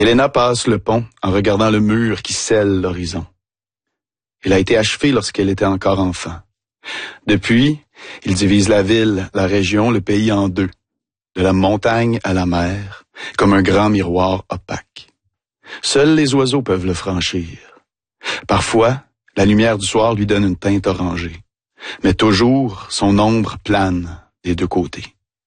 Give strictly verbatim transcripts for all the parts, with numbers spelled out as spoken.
Helena passe le pont en regardant le mur qui scelle l'horizon. Il a été achevé lorsqu'elle était encore enfant. Depuis, il divise la ville, la région, le pays en deux, de la montagne à la mer, comme un grand miroir opaque. Seuls les oiseaux peuvent le franchir. Parfois, la lumière du soir lui donne une teinte orangée, mais toujours son ombre plane des deux côtés.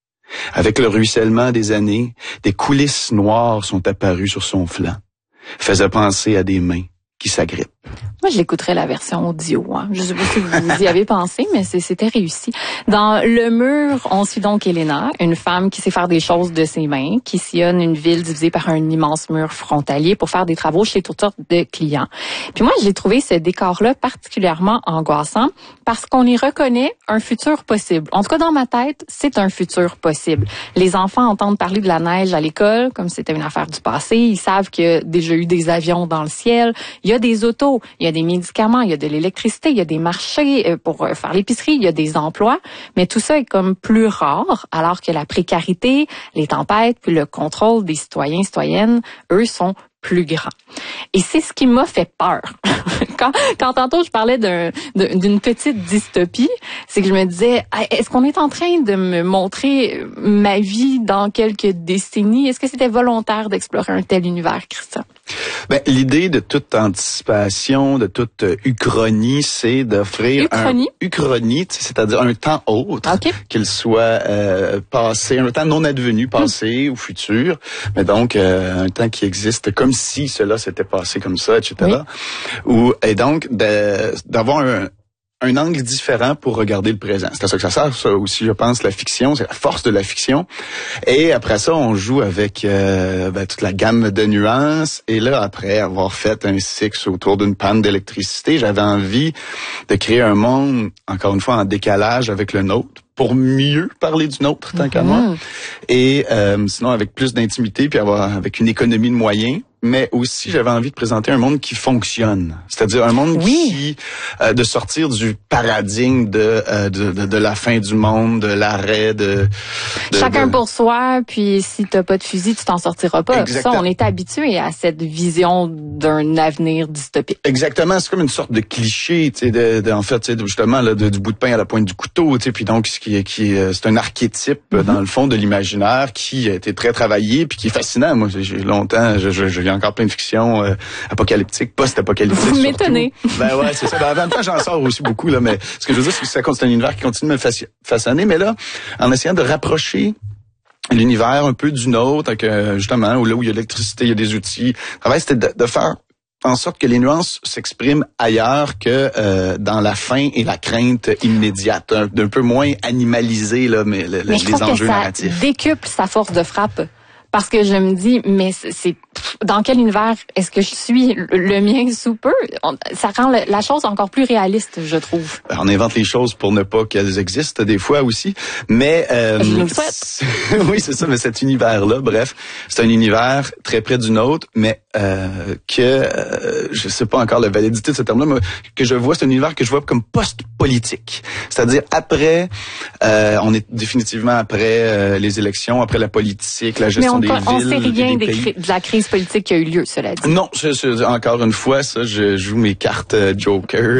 Avec le ruissellement des années, des coulisses noires sont apparues sur son flanc, faisaient penser à des mains qui s'agrippent. Moi, je l'écouterais la version audio. Hein. Je sais pas si vous y avez pensé, mais c'était réussi. Dans Le Mur, on suit donc Helena, une femme qui sait faire des choses de ses mains, qui sillonne une ville divisée par un immense mur frontalier pour faire des travaux chez toutes sortes de clients. Puis moi, j'ai trouvé ce décor-là particulièrement angoissant parce qu'on y reconnaît un futur possible. En tout cas, dans ma tête, c'est un futur possible. Les enfants entendent parler de la neige à l'école comme si c'était une affaire du passé. Ils savent qu'il y a déjà eu des avions dans le ciel. Il y a des autos, il y a des médicaments, il y a de l'électricité, il y a des marchés pour faire l'épicerie, il y a des emplois, mais tout ça est comme plus rare, alors que la précarité, les tempêtes, puis le contrôle des citoyens et citoyennes, eux, sont plus grands. Et c'est ce qui m'a fait peur. Quand, quand tantôt je parlais d'un, d'une petite dystopie, c'est que je me disais, est-ce qu'on est en train de me montrer ma vie dans quelques décennies? Est-ce que c'était volontaire d'explorer un tel univers, Christian? Ben, l'idée de toute anticipation, de toute euh, uchronie, c'est d'offrir uchronie? un uchronie, c'est-à-dire un temps autre, okay. qu'il soit euh, passé, un temps non advenu, passé mmh. ou futur, mais donc euh, un temps qui existe comme si cela s'était passé comme ça, et cetera. Oui. Ou et donc de, d'avoir un un angle différent pour regarder le présent. C'est à ça que ça sert, ça aussi, je pense, la fiction, c'est la force de la fiction. Et après ça, on joue avec euh, ben, toute la gamme de nuances. Et là, après avoir fait un cycle autour d'une panne d'électricité, j'avais envie de créer un monde, encore une fois, en décalage avec le nôtre, pour mieux parler du nôtre, tant mm-hmm. qu'à moi. Et euh, sinon, avec plus d'intimité, puis avoir avec une économie de moyens. Mais aussi, j'avais envie de présenter un monde qui fonctionne. C'est-à-dire un monde oui. qui... Euh, de sortir du paradigme de, euh, de, de, de la fin du monde, de l'arrêt, de... de Chacun de... pour soi, puis si t'as pas de fusil, tu t'en sortiras pas. Exactement. Ça, on est habitué à cette vision d'un avenir dystopique. Exactement. C'est comme une sorte de cliché, tu sais, de, de, en fait, tu sais, justement, là, de, du bout de pain à la pointe du couteau, tu sais, puis donc, ce qui, qui, c'est un archétype, mm-hmm. dans le fond, de l'imaginaire qui a été très travaillé, puis qui est fascinant. Moi, j'ai longtemps, je, je, je encore plein de fiction euh, apocalyptique, post-apocalyptique. Vous m'étonnez. Ben ouais, c'est ça. Ben, en même temps, j'en sors aussi beaucoup, là, mais ce que je veux dire, c'est que ça c'est un univers qui continue de me façonner, mais là, en essayant de rapprocher l'univers un peu du nôtre, avec, euh, justement, où là où il y a l'électricité, il y a des outils. Le travail, c'était de, de faire en sorte que les nuances s'expriment ailleurs que euh, dans la faim et la crainte immédiate, un, d'un peu moins animalisé, là, mais, le, mais les enjeux narratifs. Mais je trouve que ça décuple sa force de frappe. Parce que je me dis, mais c'est dans quel univers est-ce que je suis? Le mien sous peu. Ça rend la chose encore plus réaliste, je trouve. On invente les choses pour ne pas qu'elles existent des fois aussi. Mais euh, je nous le souhaite. Oui, c'est ça. Mais cet univers-là, bref, c'est un univers très près du nôtre, mais euh, que euh, je sais pas encore la validité de ce terme-là, mais que je vois, c'est un univers que je vois comme post-politique. C'est-à-dire après, euh, on est définitivement après euh, les élections, après la politique, la gestion des on villes, sait rien des des, de la crise politique qui a eu lieu, cela dit. Non, je, je, encore une fois, ça, je joue mes cartes euh, Joker.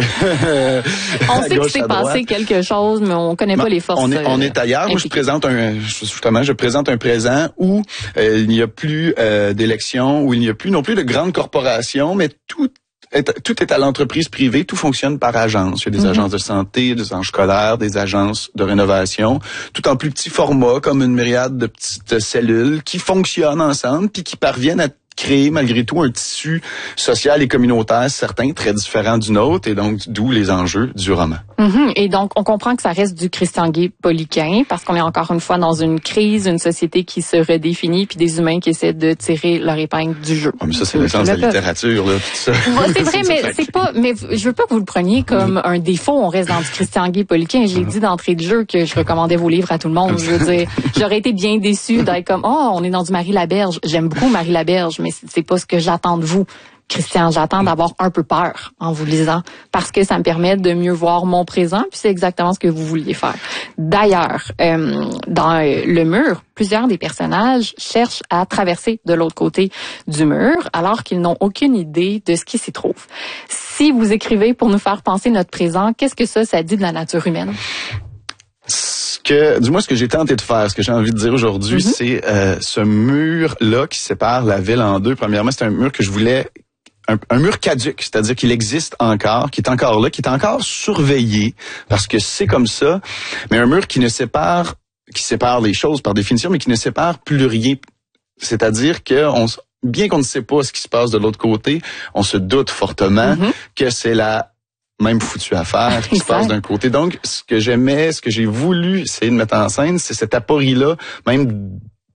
On sait qu'il s'est passé quelque chose, mais on connaît non, pas les forces. On est, on est ailleurs. Moi, je présente un, justement, je présente un présent où euh, il n'y a plus euh, d'élections, où il n'y a plus non plus de grandes corporations, mais tout tout est à l'entreprise privée, tout fonctionne par agence. Il y a des mm-hmm. agences de santé, des agences scolaires, des agences de rénovation, tout en plus petit format, comme une myriade de petites cellules qui fonctionnent ensemble puis qui parviennent à créer malgré tout un tissu social et communautaire certain, très différent du nôtre, et donc d'où les enjeux du roman. Mm-hmm. Et donc, on comprend que ça reste du Christian Guay-Poliquin, parce qu'on est encore une fois dans une crise, une société qui se redéfinit, puis des humains qui essaient de tirer leur épingle du jeu. Oh, mais ça, c'est l'essence de la littérature, là, tout ça. Ouais, c'est vrai, mais c'est pas, mais je veux pas que vous le preniez comme un défaut. On reste dans du Christian Guay-Poliquin. Je l'ai dit d'entrée de jeu que je recommandais vos livres à tout le monde. Je veux dire, j'aurais été bien déçue d'être comme, oh, on est dans du Marie Laberge. J'aime beaucoup Marie Laberge, mais c'est pas ce que j'attends de vous. Christian, j'attends d'avoir un peu peur en vous lisant parce que ça me permet de mieux voir mon présent, puis c'est exactement ce que vous vouliez faire. D'ailleurs, euh, dans le mur, plusieurs des personnages cherchent à traverser de l'autre côté du mur alors qu'ils n'ont aucune idée de ce qui s'y trouve. Si vous écrivez pour nous faire penser notre présent, qu'est-ce que ça, ça dit de la nature humaine? Ce que, du moins, ce que j'ai tenté de faire, ce que j'ai envie de dire aujourd'hui, mm-hmm. c'est euh, ce mur-là qui sépare la ville en deux. Premièrement, c'est un mur que je voulais... Un, un mur caduc, c'est-à-dire qu'il existe encore, qui est encore là, qui est encore surveillé, parce que c'est comme ça, mais un mur qui ne sépare, qui sépare les choses par définition, mais qui ne sépare plus rien. C'est-à-dire que on, bien qu'on ne sait pas ce qui se passe de l'autre côté, on se doute fortement mm-hmm. que c'est la même foutue affaire qui se passe d'un côté. Donc, ce que j'aimais, ce que j'ai voulu essayer de mettre en scène, c'est cette aporie-là, même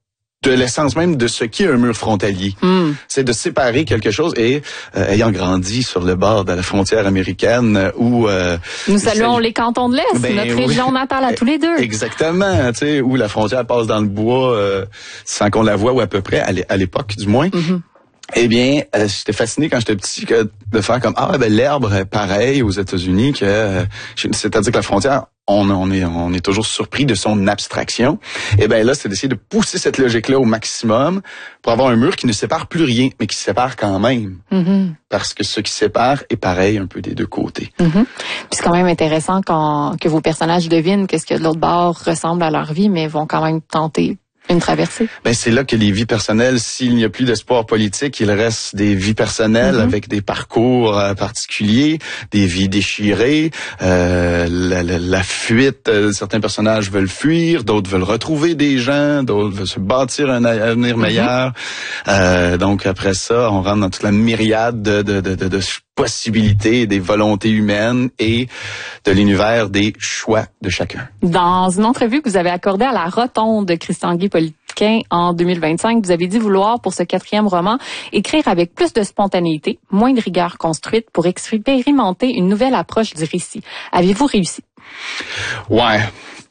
de l'essence même de ce qu'est un mur frontalier. Mm. C'est de séparer quelque chose et euh, ayant grandi sur le bord de la frontière américaine euh, où... Euh, Nous saluons les cantons de l'Est, ben, notre oui. région natale à tous les deux. Exactement, tu sais, où la frontière passe dans le bois euh, sans qu'on la voie ou à peu près, à l'époque du moins. Mm-hmm. Eh bien, euh, j'étais fasciné quand j'étais petit que de faire comme ah ben l'herbe est pareil aux États-Unis que euh, c'est-à-dire que la frontière on, on est on est toujours surpris de son abstraction. Et ben là, c'est d'essayer de pousser cette logique-là au maximum pour avoir un mur qui ne sépare plus rien, mais qui sépare quand même. Mm-hmm. Parce que ce qui sépare est pareil un peu des deux côtés. Mm-hmm. Puis c'est quand même intéressant quand que vos personnages devinent qu'est-ce que de l'autre bord ressemble à leur vie, mais vont quand même tenter une traversée. Ben c'est là que les vies personnelles, s'il n'y a plus d'espoir politique, il reste des vies personnelles mm-hmm. avec des parcours euh, particuliers, des vies déchirées, euh, la, la, la fuite. Euh, certains personnages veulent fuir, d'autres veulent retrouver des gens, d'autres veulent se bâtir un avenir mm-hmm. meilleur. Euh, donc après ça, on rentre dans toute la myriade de, de, de, de, de possibilités, des volontés humaines et de l'univers des choix de chacun. Dans une entrevue que vous avez accordée à la Rotonde de Christian-Guy Poliquin en deux mille vingt-cinq, vous avez dit vouloir, pour ce quatrième roman, écrire avec plus de spontanéité, moins de rigueur construite pour expérimenter une nouvelle approche du récit. Avez-vous réussi? Ouais.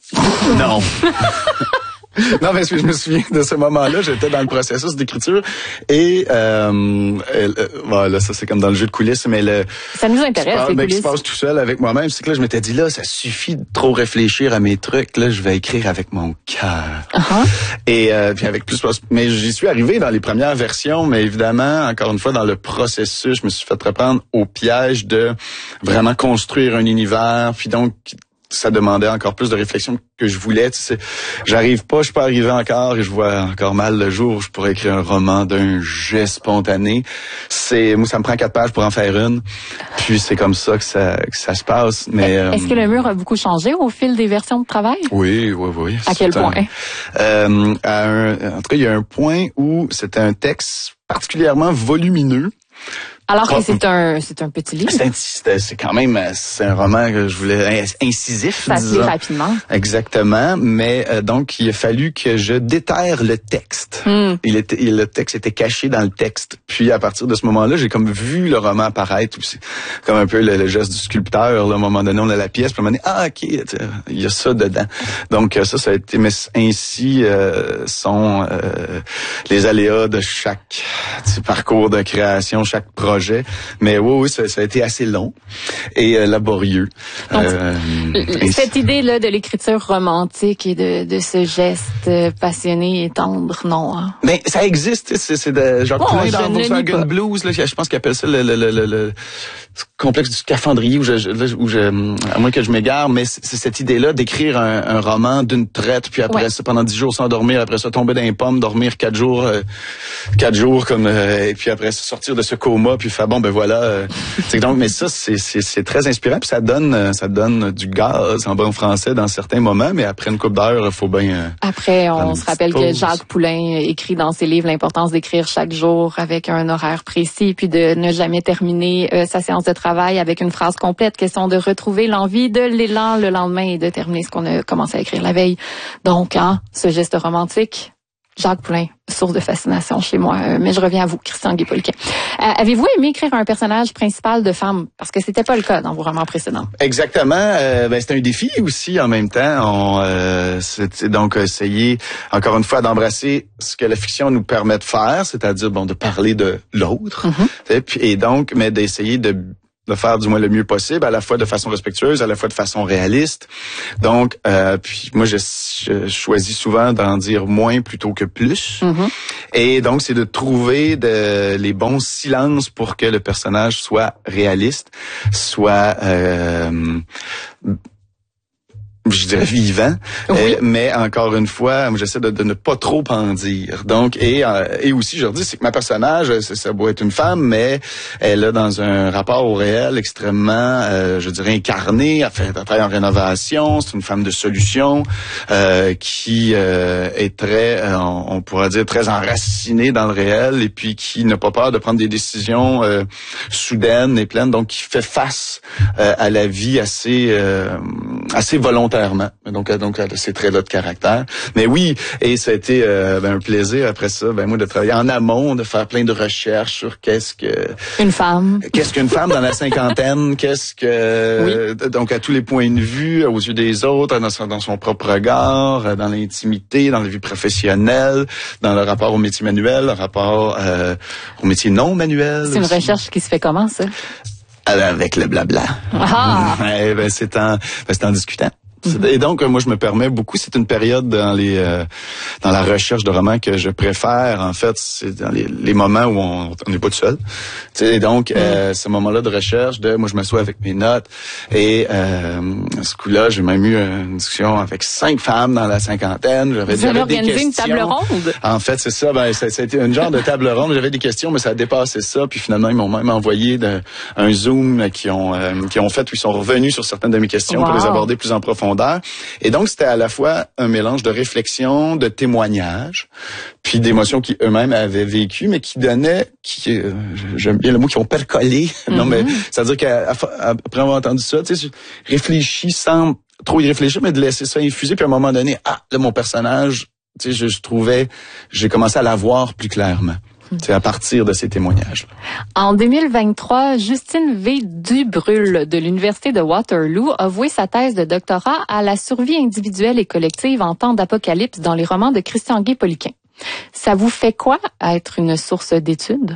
Non. Non, mais je me souviens de ce moment-là, j'étais dans le processus d'écriture et euh, euh, voilà, ça c'est comme dans le jeu de coulisses, mais le ça nous intéresse passe, les mais coulisses. qui se passe tout seul avec moi-même, c'est que là je m'étais dit là, ça suffit de trop réfléchir à mes trucs, là je vais écrire avec mon cœur. Uh-huh. Et euh, puis avec plus, mais j'y suis arrivé dans les premières versions, mais évidemment encore une fois dans le processus, je me suis fait reprendre au piège de vraiment construire un univers, puis donc ça demandait encore plus de réflexion que je voulais. Tu sais, j'arrive pas, je suis pas arrivé encore et je vois encore mal le jour où je pourrais écrire un roman d'un jet spontané. C'est, moi, ça me prend quatre pages pour en faire une. Puis c'est comme ça que ça, que ça se passe. Mais est-ce euh, que le mur a beaucoup changé au fil des versions de travail? Oui, oui, oui. À quel point? Euh, à un, en tout cas, il y a un point où c'était un texte particulièrement volumineux. Alors que c'est un c'est un petit livre. C'est, c'est quand même c'est un roman que je voulais incisif. Ça se lit rapidement. Exactement, mais euh, donc il a fallu que je déterre le texte. Mm. Il était le texte était caché dans le texte. Puis à partir de ce moment-là, j'ai comme vu le roman apparaître. C'est comme un peu le, le geste du sculpteur. Là, à un moment donné, on a la pièce, puis on m'a dit ah ok, il y a ça dedans. Donc ça, ça a été mais ainsi euh, sont euh, les aléas de chaque parcours de création, chaque projet. Mais oui, oui, ça, ça a été assez long et euh, laborieux. Donc, euh, cette idée-là de l'écriture romantique et de, de ce geste passionné et tendre, non. Hein? Mais ça existe, c'est, c'est de genre oh, plein dans Volkswagen Blues, là, je pense qu'ils appellent ça le, le, le, le, le complexe du scaphandrier, où je, où je, à moins que je m'égare, mais c'est, c'est cette idée-là d'écrire un, un roman d'une traite, puis après ouais. ça, pendant dix jours sans dormir, après ça, tomber dans les pommes, dormir quatre jours, euh, quatre jours comme, euh, et puis après ça, sortir de ce coma, puis faire bon ben voilà. Euh, c'est donc, mais ça, c'est, c'est, c'est très inspirant, puis ça donne, ça donne du gaz en bon français dans certains moments, mais après une couple d'heures, il faut bien. Euh, après, on se rappelle pause. Que Jacques Poulain écrit dans ses livres l'importance d'écrire chaque jour avec un horaire précis, puis de ne jamais terminer euh, sa séance de travail avec une phrase complète, question de retrouver l'envie, de l'élan le lendemain et de terminer ce qu'on a commencé à écrire la veille. Donc, hein, ce geste romantique, Jacques Poulain, source de fascination chez moi. Euh, mais je reviens à vous, Christian Guay-Poliquin. Euh, avez-vous aimé écrire un personnage principal de femme? Parce que c'était pas le cas dans vos romans précédents. Exactement. Euh, ben, c'est un défi aussi en même temps. On, euh, c'est donc essayer, encore une fois, d'embrasser ce que la fiction nous permet de faire, c'est-à-dire bon de parler de l'autre. Mm-hmm. Et donc, mais d'essayer de de faire du moins le mieux possible, à la fois de façon respectueuse, à la fois de façon réaliste. Donc, euh, puis moi, je, je choisis souvent d'en dire moins plutôt que plus. Mm-hmm. Et donc, c'est de trouver de, les bons silences pour que le personnage soit réaliste, soit... Euh, je dirais vivant, oui. euh, mais encore une fois, j'essaie de, de ne pas trop en dire. Donc, et euh, et aussi, je leur dis, c'est que ma personnage, ça doit être une femme, mais elle a dans un rapport au réel extrêmement, euh, je dirais, incarné. Elle fait un travail en rénovation. C'est une femme de solution euh, qui euh, est très, euh, on pourrait dire, très enracinée dans le réel et puis qui n'a pas peur de prendre des décisions euh, soudaines et pleines. Donc, qui fait face euh, à la vie assez, euh, assez volontaire. Donc, donc ces traits-là de caractère. Mais oui, et ça a été euh, ben, un plaisir après ça, ben moi de travailler en amont, de faire plein de recherches sur qu'est-ce que une femme, qu'est-ce qu'une femme dans la cinquantaine, qu'est-ce que oui. donc à tous les points de vue, aux yeux des autres, dans son, dans son propre regard, dans l'intimité, dans la vie professionnelle, dans le rapport au métier manuel, le rapport euh, au métier non manuel. C'est une aussi. Recherche qui se fait comment ça? Avec le blabla. Ah. Ouais, ben c'est en ben, c'est en discutant. Et donc, moi, je me permets beaucoup. C'est une période dans les euh, dans la recherche de romans que je préfère. En fait, c'est dans les, les moments où on n'est pas tout seul. Et donc, mm. euh, ce moment-là de recherche, de moi, je m'assois avec mes notes. Et euh, à ce coup-là, j'ai même eu une discussion avec cinq femmes dans la cinquantaine. J'avais, Vous avez organisé des une table ronde? En fait, c'est ça. Ben, ça, ça a été une genre de table ronde. J'avais des questions, mais ça a dépassé ça. Puis finalement, ils m'ont même envoyé de, un Zoom qui ont euh, qui ont fait où ils sont revenus sur certaines de mes questions wow. pour les aborder plus en profondeur. Et donc, c'était à la fois un mélange de réflexion, de témoignages, puis d'émotions qui eux-mêmes avaient vécues, mais qui donnaient, qui, euh, j'aime bien le mot, qui ont percolé. Mm-hmm. Non, mais c'est-à-dire qu'après avoir entendu ça, tu sais, réfléchis sans trop y réfléchir, mais de laisser ça infuser, puis à un moment donné, ah, là, mon personnage, tu sais, je, je trouvais, j'ai commencé à la voir plus clairement. C'est à partir de ces témoignages. En deux mille vingt-trois, Justine V. Dubrul de l'Université de Waterloo a voué sa thèse de doctorat à la survie individuelle et collective en temps d'apocalypse dans les romans de Christian Guay-Poliquin. Ça vous fait quoi être une source d'études?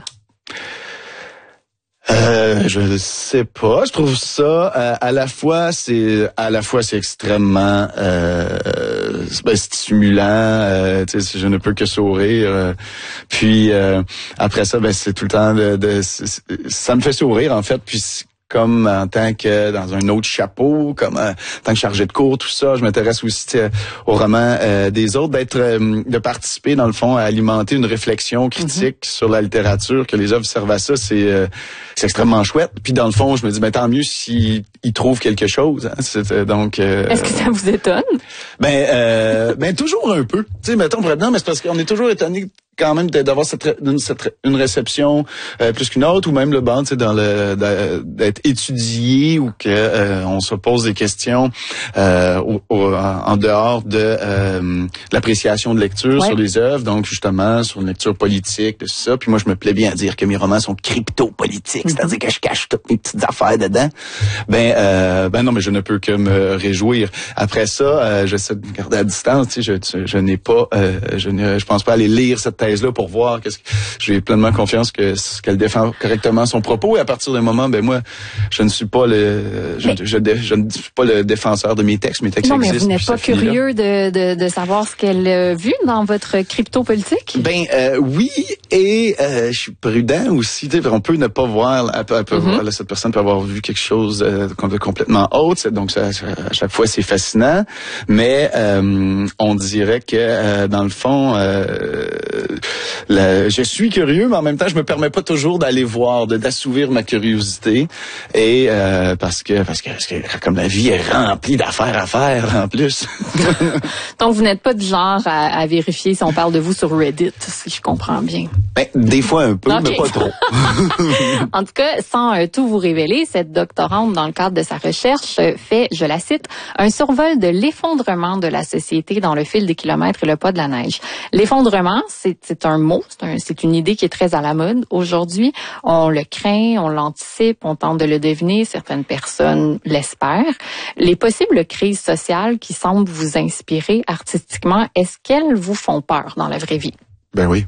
Euh, je ne sais pas. Je trouve ça euh, à la fois c'est à la fois c'est extrêmement euh, ben, stimulant. Euh, tu sais, je ne peux que sourire. Euh, puis euh, après ça, ben c'est tout le temps de, de ça me fait sourire en fait. Puis comme en tant que dans un autre chapeau, comme en tant que chargé de cours, tout ça, je m'intéresse aussi aux romans euh, des autres, d'être, euh, de participer dans le fond à alimenter une réflexion critique mm-hmm. sur la littérature, que les œuvres servent à ça, c'est, euh, c'est extrêmement chouette. Puis dans le fond, je me dis, ben tant mieux s'ils ils trouvent quelque chose. Hein, c'est, donc. Euh, Est-ce que ça vous étonne? Ben, euh, ben toujours un peu. Tu sais, mettons, non, mais c'est parce qu'on est toujours étonné quand même d'avoir cette, une, cette, une réception euh, plus qu'une autre, ou même le banc, tu sais, dans le d'être étudié ou que euh, on se pose des questions euh, au, au, en dehors de euh, l'appréciation de lecture ouais. sur les œuvres, donc justement sur une lecture politique, tout ça. Puis moi, je me plais bien à dire que mes romans sont crypto-politiques, mm-hmm. c'est-à-dire que je cache toutes mes petites affaires dedans. Ben, euh, ben non, mais je ne peux que me réjouir. Après ça, euh, j'essaie de me garder à distance. Tu sais, je, je, je n'ai pas, euh, je ne, je pense pas aller lire cette thèse-là pour voir qu'est-ce que j'ai pleinement confiance que qu'elle défend correctement son propos. Et à partir d'un moment, ben moi, je ne suis pas le, je, je, je, je ne suis pas le défenseur de mes textes. Mes textes non, existent. Mais vous n'êtes pas curieux de, de, de savoir ce qu'elle a vu dans votre crypto-politique? Ben euh, oui, et euh, je suis prudent aussi. On peut ne pas voir, elle peut, elle peut mm-hmm. voir, cette personne peut avoir vu quelque chose euh, de complètement autre. Donc ça, à chaque fois, c'est fascinant. Mais euh, on dirait que euh, dans le fond, euh, la, je suis curieux, mais en même temps, je me permets pas toujours d'aller voir, de d'assouvir ma curiosité, et euh, parce que parce que parce que comme la vie est remplie d'affaires à faire en plus. Donc vous n'êtes pas du genre à, à vérifier si on parle de vous sur Reddit, si je comprends bien. Ben, des fois un peu, okay. mais pas trop. En tout cas, sans euh, tout vous révéler, cette doctorante, dans le cadre de sa recherche, fait, je la cite, un survol de l'effondrement de la société dans le fil des kilomètres et le pas de la neige. L'effondrement, c'est, c'est un mot, c'est, un, c'est une idée qui est très à la mode aujourd'hui. On le craint, on l'anticipe, on tente de le deviner, certaines personnes l'espèrent. Les possibles crises sociales qui semblent vous inspirer artistiquement, est-ce qu'elles vous font peur dans la vraie vie? Ben oui.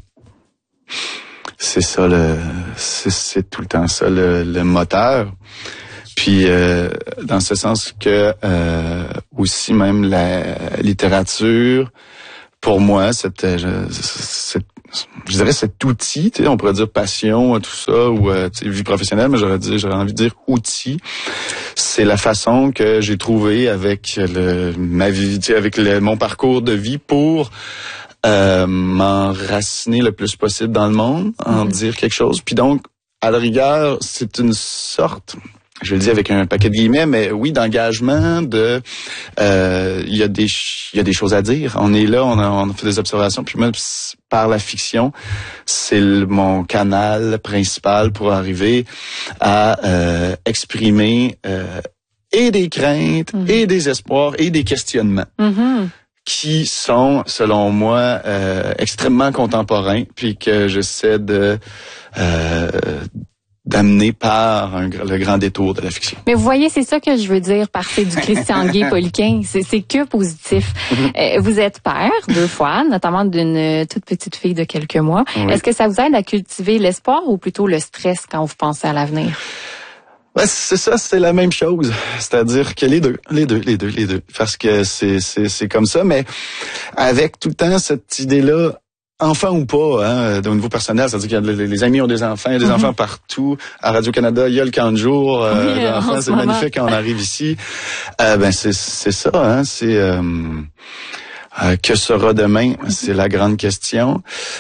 C'est ça le, c'est, c'est tout le temps ça le, le moteur. Puis euh, dans ce sens que euh, aussi même la littérature, pour moi, c'était, je, c'est, je dirais cet outil, tu sais, on pourrait dire passion, tout ça, ou euh, tu sais, vie professionnelle, mais j'aurais dit, j'aurais envie de dire outil. C'est la façon que j'ai trouvé avec le ma vie, tu sais, avec le, mon parcours de vie pour Euh, m'enraciner le plus possible dans le monde, en mmh. dire quelque chose. Puis donc, à la rigueur, c'est une sorte, je le dis avec un paquet de guillemets, mais oui, d'engagement, de, euh, il y a des, il y a des choses à dire. On est là, on a, on a fait des observations, puis même par la fiction, c'est le, mon canal principal pour arriver à euh, exprimer euh, et des craintes, mmh. et des espoirs, et des questionnements. Mmh. Qui sont, selon moi, euh, extrêmement contemporains, puis que j'essaie de euh, d'amener par un, le grand détour de la fiction. Mais vous voyez, c'est ça que je veux dire par c'est du Christian Guay-Poliquin. C'est, c'est que positif. Mm-hmm. Vous êtes père deux fois, notamment d'une toute petite fille de quelques mois. Oui. Est-ce que ça vous aide à cultiver l'espoir ou plutôt le stress quand vous pensez à l'avenir? Ouais, c'est ça, c'est la même chose. C'est-à-dire que les deux, les deux, les deux, les deux. Parce que c'est, c'est, c'est comme ça, mais avec tout le temps cette idée-là, enfant ou pas, hein, au niveau personnel, c'est-à-dire que les, les amis ont des enfants, il y a des mm-hmm. enfants partout. À Radio-Canada, il y a le camp de jour. Euh, oui, enfants, c'est moment. Magnifique quand on arrive ici. Euh, ben, c'est, c'est ça, hein, c'est... Euh, Euh, que sera demain? C'est la grande question.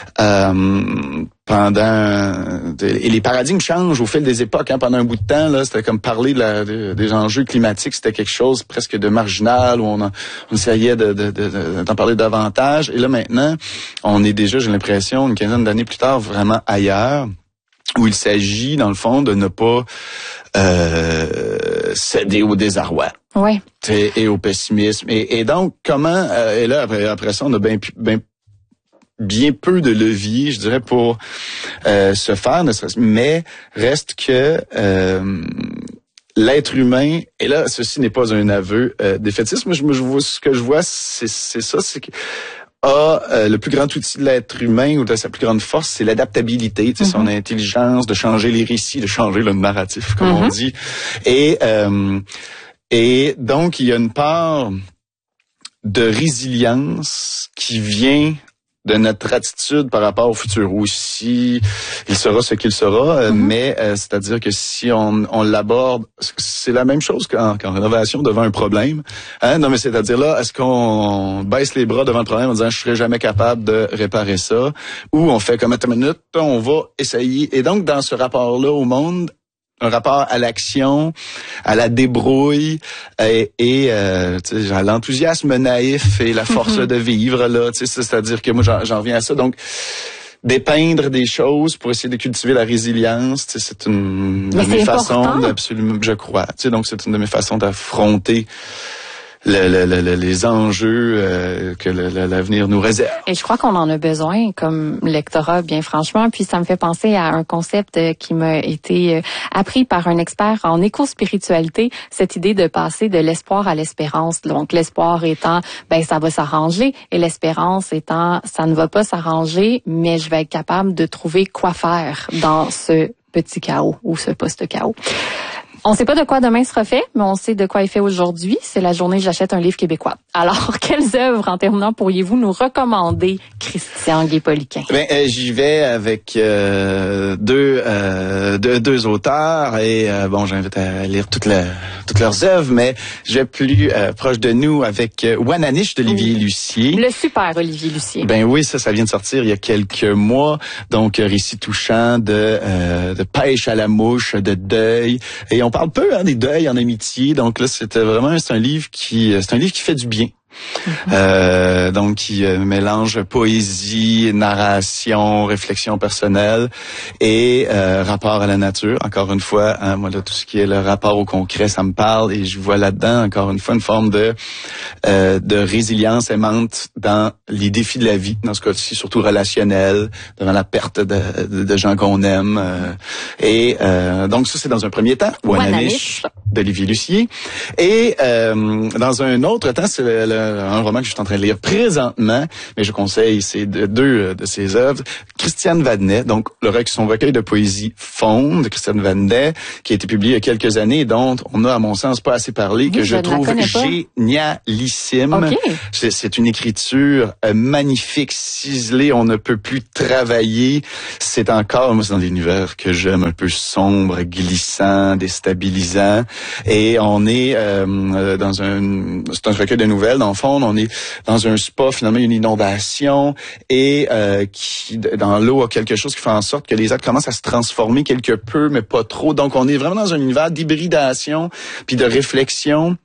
Euh, pendant et les paradigmes changent au fil des époques. Hein. Pendant un bout de temps, là, c'était comme parler de la, de, des enjeux climatiques, c'était quelque chose presque de marginal où on, en, on essayait de, de, de, d'en parler davantage. Et là maintenant, on est déjà, j'ai l'impression, une quinzaine d'années plus tard, vraiment ailleurs, où il s'agit, dans le fond, de ne pas euh, céder au désarroi. Oui. Et au pessimisme. Et, et donc, comment... Euh, et là, après, après ça, on a bien, bien, bien peu de levier, je dirais, pour euh, se faire, ne serait-ce, mais reste que... Euh, l'être humain, et là, ceci n'est pas un aveu euh, défaitiste, mais je, je vois, ce que je vois, c'est, c'est ça, c'est que... a euh, le plus grand outil de l'être humain ou de sa plus grande force, c'est l'adaptabilité, tu sais, mm-hmm. son intelligence de changer les récits, de changer le narratif, comme mm-hmm. on dit. Et euh, et donc il y a une part de résilience qui vient de notre attitude par rapport au futur aussi. Il sera ce qu'il sera, mm-hmm. mais euh, c'est-à-dire que si on, on l'aborde, c'est la même chose qu'en, qu'en rénovation devant un problème. Hein? Non, mais c'est-à-dire là, est-ce qu'on baisse les bras devant le problème en disant je serai jamais capable de réparer ça, ou on fait comme attends une minute, on va essayer. Et donc dans ce rapport-là au monde, un rapport à l'action, à la débrouille et, et euh, à l'enthousiasme naïf et la force mm-hmm. de vivre là. C'est-à-dire que moi j'en, j'en reviens à ça. Donc dépeindre des choses pour essayer de cultiver la résilience, c'est une de mes façons d'absolument, je crois. Donc c'est une de mes façons d'affronter Le, le, le, les enjeux euh, que le, le, l'avenir nous réserve. Et je crois qu'on en a besoin comme lectorat, bien franchement. Puis ça me fait penser à un concept qui m'a été appris par un expert en éco-spiritualité, cette idée de passer de l'espoir à l'espérance. Donc l'espoir étant, ben ça va s'arranger, et l'espérance étant, ça ne va pas s'arranger, mais je vais être capable de trouver quoi faire dans ce petit chaos ou ce post-chaos. On ne sait pas de quoi demain sera fait, mais on sait de quoi est fait aujourd'hui. C'est la journée J'achète un livre québécois. Alors, quelles œuvres, en terminant, pourriez-vous nous recommander, Christian Guay-Poliquin? Ben, euh, j'y vais avec euh, deux, euh, deux deux auteurs et euh, bon, j'invite à lire toutes, la, toutes leurs œuvres, mais je vais plus euh, proche de nous avec euh, Wananiche d'Olivier oui. Lucier. Le super Olivier Lucier. Ben oui, ça, ça vient de sortir il y a quelques mois. Donc, récit touchant de, euh, de pêche à la mouche, de deuil. Et on parle peu hein, des deuils en amitié. Donc là, c'était vraiment c'est un livre qui c'est un livre qui fait du bien. Mm-hmm. Euh, donc qui euh, mélange poésie, narration, réflexion personnelle et euh, rapport à la nature. Encore une fois, hein, moi là tout ce qui est le rapport au concret, ça me parle et je vois là-dedans encore une fois une forme de euh, de résilience aimante dans les défis de la vie, dans ce cas-ci surtout relationnel, devant la perte de, de, de gens qu'on aime. Euh, et euh, donc ça c'est dans un premier temps. Wananiche d'Olivier Lucier. Et euh, dans un autre temps, c'est le, le un roman que je suis en train de lire présentement, mais je conseille c'est de, deux de ses œuvres. Christiane Vadnet, donc le, son recueil de poésie Faune de Christiane Vadnet, qui a été publié il y a quelques années et dont on a à mon sens pas assez parlé, oui, que je, je trouve génialissime. Okay. C'est, c'est une écriture euh, magnifique, ciselée, on ne peut plus travailler. C'est encore, moi c'est dans l'univers que j'aime, un peu sombre, glissant, déstabilisant. Et on est euh, dans un, c'est un recueil de nouvelles. Dans le fond, on est dans un spa, finalement, une inondation et euh, qui dans l'eau a quelque chose qui fait en sorte que les êtres commencent à se transformer quelque peu, mais pas trop. Donc, on est vraiment dans un univers d'hybridation puis de réflexion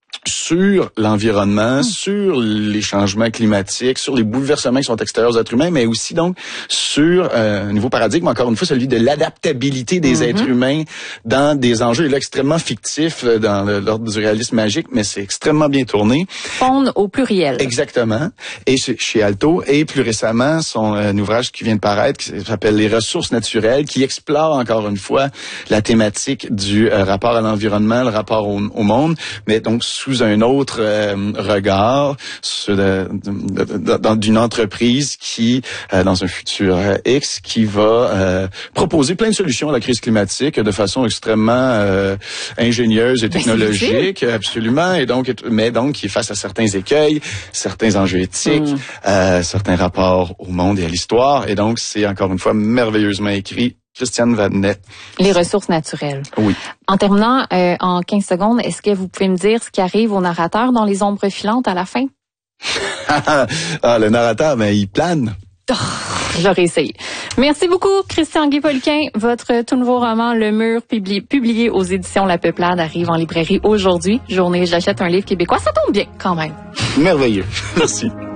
sur l'environnement, mmh. sur les changements climatiques, sur les bouleversements qui sont extérieurs aux êtres humains, mais aussi donc sur euh, un nouveau paradigme, encore une fois, celui de l'adaptabilité des mmh. êtres humains dans des enjeux là, extrêmement fictifs dans le, l'ordre du réalisme magique, mais c'est extrêmement bien tourné. Faune au pluriel. Exactement. Et chez, chez Alto, et plus récemment, son euh, ouvrage qui vient de paraître, qui s'appelle Les ressources naturelles, qui explore encore une fois la thématique du euh, rapport à l'environnement, le rapport au, au monde, mais donc sous un autre euh, regard sur de, de, de, de, d'une entreprise qui, euh, dans un futur euh, X, qui va euh, proposer plein de solutions à la crise climatique de façon extrêmement euh, ingénieuse et technologique, absolument, et donc, mais donc qui est face à certains écueils, certains enjeux éthiques, mm. euh, certains rapports au monde et à l'histoire, et donc c'est encore une fois merveilleusement écrit. Christiane Vadnet. Les ressources naturelles. Oui. En terminant, euh, en quinze secondes, est-ce que vous pouvez me dire ce qui arrive au narrateur dans Les ombres filantes à la fin? ah, le narrateur, ben, il plane. Oh, j'aurais essayé. Merci beaucoup, Christian Guay-Poliquin. Votre tout nouveau roman, Le Mur, publié, publié aux éditions La Peuplade, arrive en librairie aujourd'hui. Journée J'achète un livre québécois. Ça tombe bien, quand même. Merveilleux. Merci.